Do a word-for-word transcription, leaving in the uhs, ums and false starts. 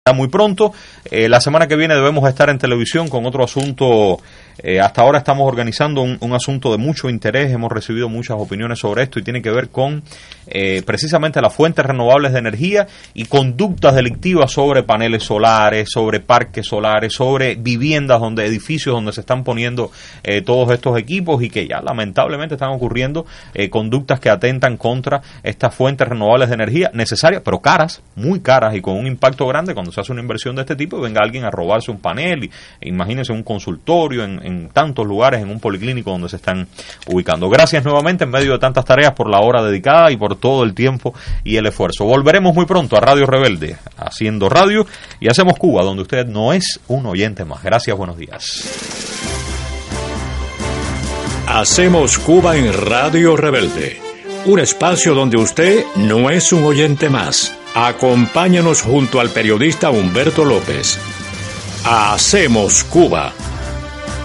muy pronto. Eh, la semana que viene debemos estar en televisión con otro asunto. Eh, hasta ahora estamos organizando un, un asunto de mucho interés, hemos recibido muchas opiniones sobre esto y tiene que ver con eh, precisamente las fuentes renovables de energía y conductas delictivas sobre paneles solares, sobre parques solares, sobre viviendas, donde edificios donde se están poniendo eh, todos estos equipos y que ya lamentablemente están ocurriendo eh, conductas que atentan contra estas fuentes renovables de energía necesarias, pero caras, muy caras y con un impacto grande cuando se hace una inversión de este tipo y venga alguien a robarse un panel y, e imagínense un consultorio en, en tantos lugares, en un policlínico donde se están ubicando. Gracias nuevamente en medio de tantas tareas por la hora dedicada y por todo el tiempo y el esfuerzo. Volveremos muy pronto a Radio Rebelde, haciendo radio y hacemos Cuba, donde usted no es un oyente más. Gracias, buenos días. Hacemos Cuba en Radio Rebelde, un espacio donde usted no es un oyente más. Acompáñanos junto al periodista Humberto López. Hacemos Cuba.